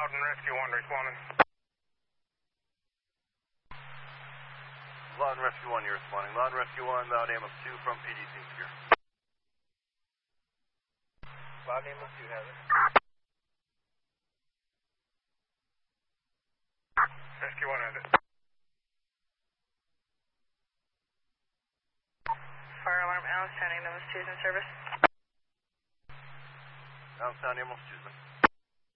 Loudon Rescue 1 responding. Loudon Rescue 1, you're responding. Loudon Rescue 1, loud ambulance 2 from PD St. Cyr. Loud ambulance 2 has it. Rescue 1 has it. Fire alarm, Allenstown ambulance 2 is in service. Allenstown ambulance 2 is in.